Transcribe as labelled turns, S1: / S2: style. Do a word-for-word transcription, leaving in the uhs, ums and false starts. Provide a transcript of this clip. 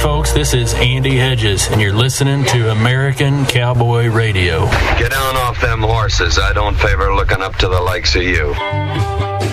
S1: folks. This is Andy Hedges, and you're listening to American Cowboy Radio.
S2: Get down off them horses. I don't favor looking up to the likes of you.